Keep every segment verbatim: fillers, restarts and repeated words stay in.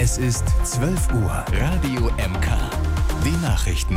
Es ist zwölf Uhr. Radio M K. Die Nachrichten.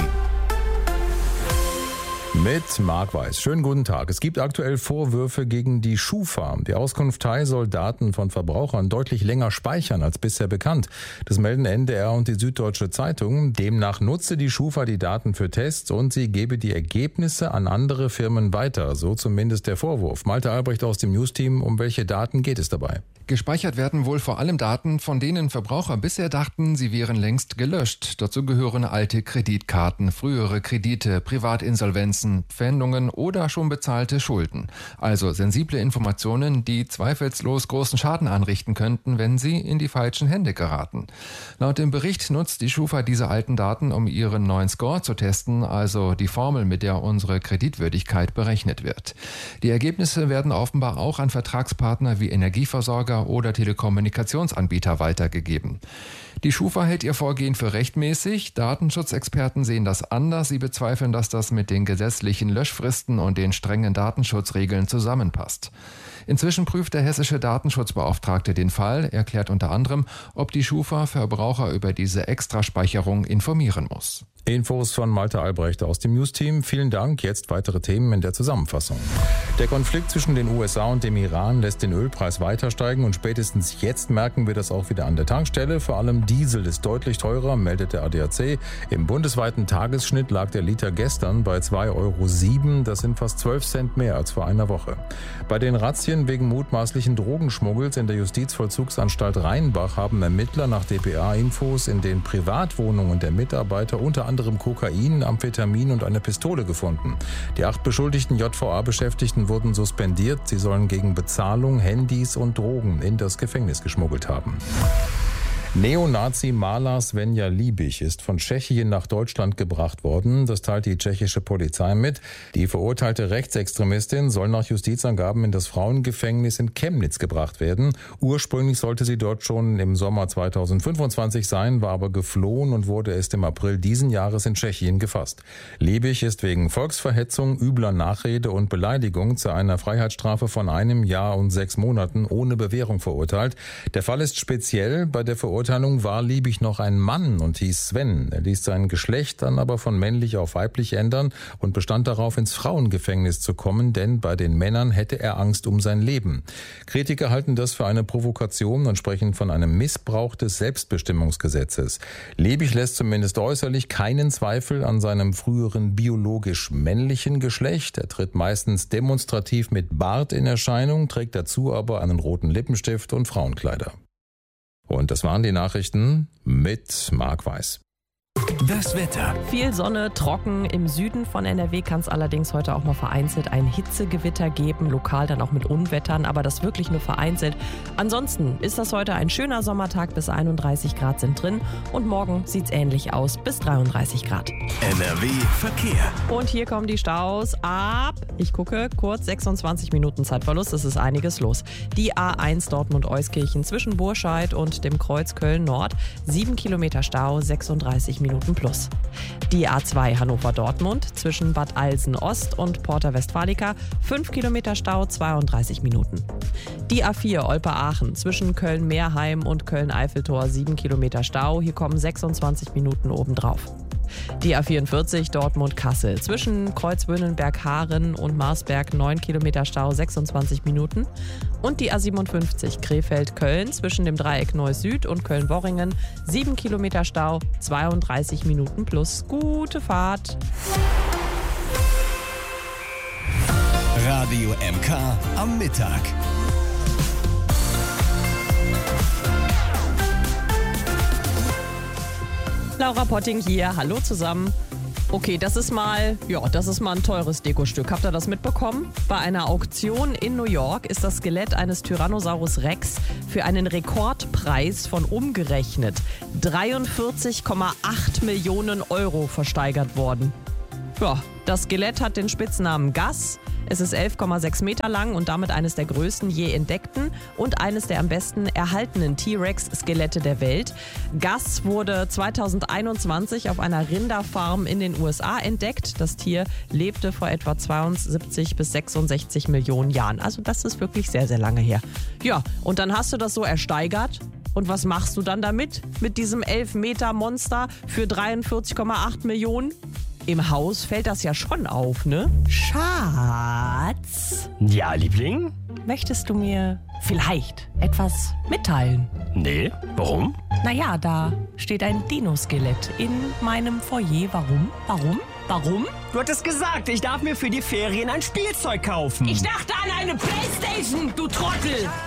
Mit Marc Weiß. Schönen guten Tag. Es gibt aktuell Vorwürfe gegen die Schufa. Die Auskunftei soll Daten von Verbrauchern deutlich länger speichern als bisher bekannt. Das melden N D R und die Süddeutsche Zeitung. Demnach nutze die Schufa die Daten für Tests und sie gebe die Ergebnisse an andere Firmen weiter. So zumindest der Vorwurf. Malte Albrecht aus dem News-Team. Um welche Daten geht es dabei? Gespeichert werden wohl vor allem Daten, von denen Verbraucher bisher dachten, sie wären längst gelöscht. Dazu gehören alte Kreditkarten, frühere Kredite, Privatinsolvenzen, Pfändungen oder schon bezahlte Schulden. Also sensible Informationen, die zweifellos großen Schaden anrichten könnten, wenn sie in die falschen Hände geraten. Laut dem Bericht nutzt die Schufa diese alten Daten, um ihren neuen Score zu testen, also die Formel, mit der unsere Kreditwürdigkeit berechnet wird. Die Ergebnisse werden offenbar auch an Vertragspartner wie Energieversorger oder Telekommunikationsanbieter weitergegeben. Die Schufa hält ihr Vorgehen für rechtmäßig. Datenschutzexperten sehen das anders. Sie bezweifeln, dass das mit den gesetzlichen Löschfristen und den strengen Datenschutzregeln zusammenpasst. Inzwischen prüft der hessische Datenschutzbeauftragte den Fall, erklärt unter anderem, ob die Schufa Verbraucher über diese Extraspeicherung informieren muss. Infos von Malte Albrecht aus dem News-Team. Vielen Dank. Jetzt weitere Themen in der Zusammenfassung. Der Konflikt zwischen den U S A und dem Iran lässt den Ölpreis weiter steigen und spätestens jetzt merken wir das auch wieder an der Tankstelle. Vor allem Diesel ist deutlich teurer, meldet der A D A C. Im bundesweiten Tagesschnitt lag der Liter gestern bei zwei Euro sieben. Das sind fast zwölf Cent mehr als vor einer Woche. Bei den Razzien wegen mutmaßlichen Drogenschmuggels in der Justizvollzugsanstalt Rheinbach haben Ermittler nach D P A-Infos in den Privatwohnungen der Mitarbeiter unter anderem Kokain, Amphetamin und eine Pistole gefunden. Die acht beschuldigten J V A-Beschäftigten wurden suspendiert. Sie sollen gegen Bezahlung Handys und Drogen in das Gefängnis geschmuggelt haben. Neonazi-Maler Svenja Liebig ist von Tschechien nach Deutschland gebracht worden. Das teilt die tschechische Polizei mit. Die verurteilte Rechtsextremistin soll nach Justizangaben in das Frauengefängnis in Chemnitz gebracht werden. Ursprünglich sollte sie dort schon im Sommer zweitausendfünfundzwanzig sein, war aber geflohen und wurde erst im April diesen Jahres in Tschechien gefasst. Liebig ist wegen Volksverhetzung, übler Nachrede und Beleidigung zu einer Freiheitsstrafe von einem Jahr und sechs Monaten ohne Bewährung verurteilt. Der Fall ist speziell. Bei der Verurteilung war Liebig noch ein Mann und hieß Sven. Er ließ sein Geschlecht dann aber von männlich auf weiblich ändern und bestand darauf, ins Frauengefängnis zu kommen, denn bei den Männern hätte er Angst um sein Leben. Kritiker halten das für eine Provokation und sprechen von einem Missbrauch des Selbstbestimmungsgesetzes. Liebig lässt zumindest äußerlich keinen Zweifel an seinem früheren biologisch männlichen Geschlecht. Er tritt meistens demonstrativ mit Bart in Erscheinung, trägt dazu aber einen roten Lippenstift und Frauenkleider. Und das waren die Nachrichten mit Marc Weiß. Das Wetter. Viel Sonne, trocken. Im Süden von N R W kann es allerdings heute auch mal vereinzelt ein Hitzegewitter geben, lokal dann auch mit Unwettern, aber das wirklich nur vereinzelt. Ansonsten ist das heute ein schöner Sommertag, bis einunddreißig Grad sind drin und morgen sieht's ähnlich aus, bis dreiunddreißig Grad. N R W Verkehr. Und hier kommen die Staus ab, ich gucke, kurz sechsundzwanzig Minuten Zeitverlust, es ist einiges los. Die A eins Dortmund-Euskirchen zwischen Burscheid und dem Kreuz Köln-Nord, sieben Kilometer Stau, sechsunddreißig Minuten plus. Die A zwei Hannover-Dortmund zwischen Bad Alsen-Ost und Porta Westfalica, fünf Kilometer Stau, zweiunddreißig Minuten. Die A vier Olpe-Aachen zwischen Köln-Meerheim und Köln-Eiffeltor, sieben Kilometer Stau, hier kommen sechsundzwanzig Minuten obendrauf. Die A vierundvierzig Dortmund-Kassel zwischen Kreuzwöhnenberg-Haaren und Marsberg, neun Kilometer Stau, sechsundzwanzig Minuten. Und die A siebenundfünfzig Krefeld-Köln zwischen dem Dreieck Neuss-Süd und Köln-Worringen, sieben Kilometer Stau, zweiunddreißig Minuten plus. Gute Fahrt! Radio M K am Mittag. Laura Potting hier, hallo zusammen. Okay, das ist mal, ja, das ist mal ein teures Dekostück. Habt ihr das mitbekommen? Bei einer Auktion in New York ist das Skelett eines Tyrannosaurus Rex für einen Rekordpreis von umgerechnet dreiundvierzig Komma acht Millionen Euro versteigert worden. Ja, das Skelett hat den Spitznamen Gus. Es ist elf Komma sechs Meter lang und damit eines der größten je entdeckten und eines der am besten erhaltenen T-Rex-Skelette der Welt. Gus wurde zweitausendeinundzwanzig auf einer Rinderfarm in den U S A entdeckt. Das Tier lebte vor etwa zweiundsiebzig bis sechsundsechzig Millionen Jahren. Also das ist wirklich sehr, sehr lange her. Ja, und dann hast du das so ersteigert Und was machst du dann damit? Mit diesem elf Meter Monster für dreiundvierzig Komma acht Millionen? Im Haus fällt das ja schon auf, ne? Schatz, Ja, Liebling? möchtest du mir vielleicht etwas mitteilen? Nee, warum? Naja, da steht ein Dino-Skelett in meinem Foyer. Warum? Warum? Warum? Du hattest gesagt, ich darf mir für die Ferien ein Spielzeug kaufen. Ich dachte an eine Playstation, du Trottel!